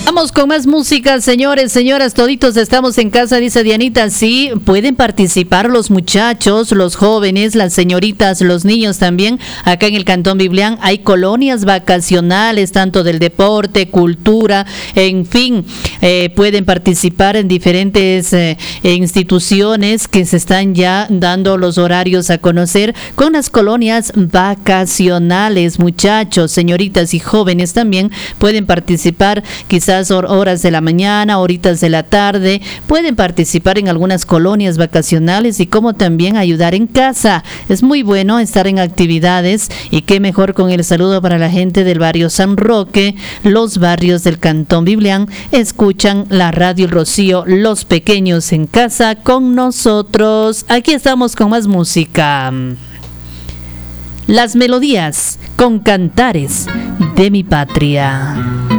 Vamos con más música, señores, señoras, toditos estamos en casa, dice Dianita. Sí, pueden participar los muchachos, los jóvenes, las señoritas, los niños también. Acá en el Cantón Biblián hay colonias vacacionales, tanto del deporte, cultura, en fin, pueden participar en diferentes instituciones que se están ya dando los horarios a conocer con las colonias vacacionales. Muchachos, señoritas y jóvenes también pueden participar, quizás horas de la mañana, horitas de la tarde, pueden participar en algunas colonias vacacionales y como también ayudar en casa. Es muy bueno estar en actividades y qué mejor con el saludo para la gente del barrio San Roque, los barrios del Cantón Biblián. Escuchan la Radio El Rocío, los pequeños en casa con nosotros. Aquí estamos con más música. Las melodías con cantares de mi patria.